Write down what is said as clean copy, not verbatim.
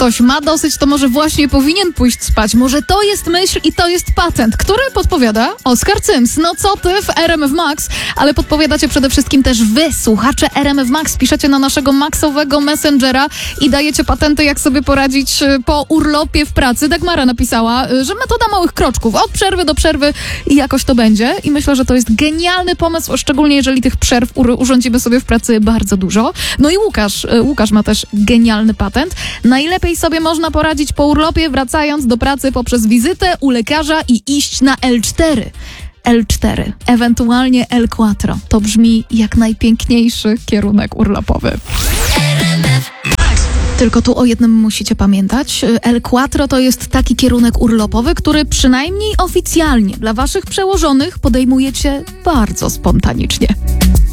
ktoś ma dosyć, to może właśnie powinien pójść spać. Może to jest myśl i to jest patent, który podpowiada Oskar Cyms. No co ty w RMF Max? Ale podpowiadacie przede wszystkim też wy, słuchacze RMF Max. Piszecie na naszego maxowego messengera i dajecie patenty, jak sobie poradzić po urlopie w pracy. Dagmara napisała, że metoda małych kroczków, od przerwy do przerwy i jakoś to będzie. I myślę, że to jest genialny pomysł, szczególnie jeżeli tych przerw urządzimy sobie w pracy bardzo dużo. No i Łukasz ma też genialny patent. Najlepiej sobie można poradzić po urlopie, wracając do pracy poprzez wizytę u lekarza i iść na L4. L4, ewentualnie L4. To brzmi jak najpiękniejszy kierunek urlopowy. Tylko tu o jednym musicie pamiętać. L4 to jest taki kierunek urlopowy, który przynajmniej oficjalnie dla waszych przełożonych podejmujecie bardzo spontanicznie.